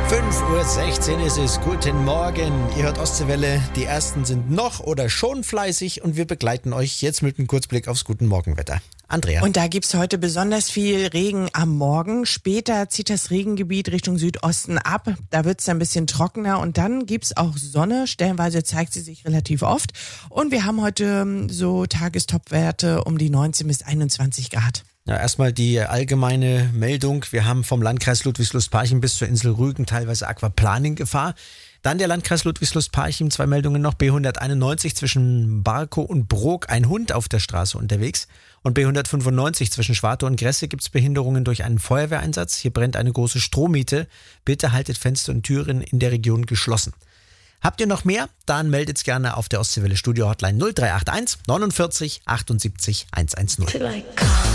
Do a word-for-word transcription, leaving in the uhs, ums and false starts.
fünf Uhr sechzehn ist es. Guten Morgen. Ihr hört Ostseewelle. Die ersten sind noch oder schon fleißig und wir begleiten euch jetzt mit einem Kurzblick aufs Guten Morgenwetter. Andrea. Und da gibt's heute besonders viel Regen am Morgen. Später zieht das Regengebiet Richtung Südosten ab. Da wird's ein bisschen trockener und dann gibt's auch Sonne. Stellenweise zeigt sie sich relativ oft. Und wir haben heute so Tagestopwerte um die neunzehn bis einundzwanzig Grad. Ja, erstmal die allgemeine Meldung. Wir haben vom Landkreis Ludwigslust-Parchim bis zur Insel Rügen teilweise Aquaplaning-Gefahr. Dann der Landkreis Ludwigslust-Parchim, zwei Meldungen noch. B hunderteinundneunzig zwischen Barkow und Brok, ein Hund auf der Straße unterwegs. Und B hundertfünfundneunzig zwischen Schwartow und Gresse gibt es Behinderungen durch einen Feuerwehreinsatz. Hier brennt eine große Strommiete. Bitte haltet Fenster und Türen in der Region geschlossen. Habt ihr noch mehr? Dann meldet's gerne auf der Ostseewelle Studio Hotline null drei acht eins neunundvierzig achtundsiebzig hundertzehn.